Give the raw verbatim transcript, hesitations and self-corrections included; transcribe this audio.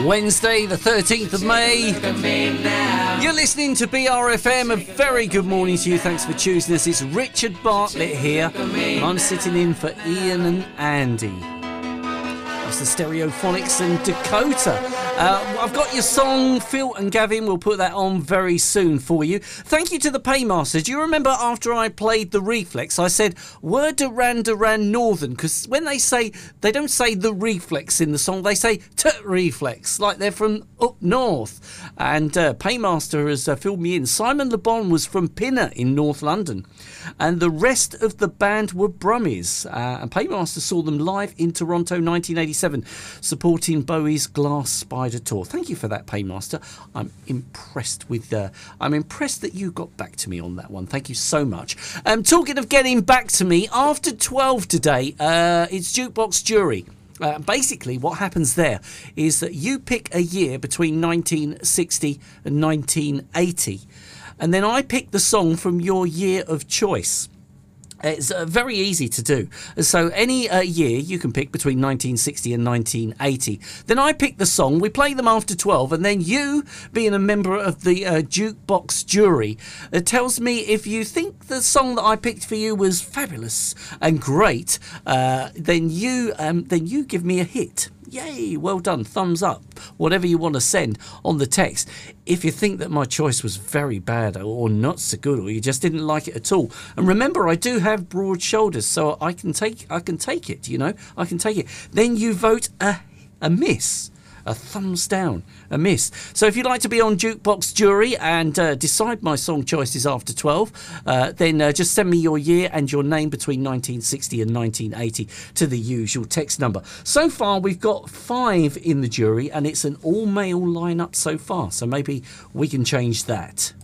Wednesday, the thirteenth of May. You're listening to B R F M. A very good morning to you. Thanks for choosing us. It's Richard Bartlett here. I'm sitting in for Ian and Andy. That's the Stereophonics and Dakota. Uh, I've got your song, Phil and Gavin. We'll put that on very soon for you. Thank you to the Paymaster. Do you remember after I played the Reflex, I said, were Duran Duran Northern? Because when they say, they don't say the Reflex in the song, they say T Reflex, like they're from up north. And uh, Paymaster has uh, filled me in. Simon Le Bon was from Pinner in North London. And the rest of the band were Brummies. Uh, and Paymaster saw them live in Toronto nineteen eighty-seven, supporting Bowie's Glass Spider tour. Thank you for that, Paymaster. I'm impressed with uh, I'm impressed that you got back to me on that one. Thank you so much. Um, talking of getting back to me, after twelve today, uh, it's Jukebox Jury. Uh, basically, what happens there is that you pick a year between nineteen sixty and nineteen eighty, and then I pick the song from your year of choice. It's uh, very easy to do. So any uh, year you can pick between nineteen sixty and nineteen eighty. Then I pick the song, we play them after twelve, and then you, being a member of the uh, Jukebox Jury, uh, tells me if you think the song that I picked for you was fabulous and great, uh, then you um, then you give me a hit. Yay, well done, thumbs up, whatever you want to send on the text. If you think that my choice was very bad or not so good, or you just didn't like it at all. And remember, I do have broad shoulders, so I can take I can take it, you know, I can take it. Then you vote a, a miss. A thumbs down, a miss. So if you'd like to be on Jukebox Jury and uh, decide my song choices after twelve, uh, then uh, just send me your year and your name between nineteen sixty and nineteen eighty to the usual text number. So far, we've got five in the jury, and it's an all-male lineup so far, so maybe we can change that.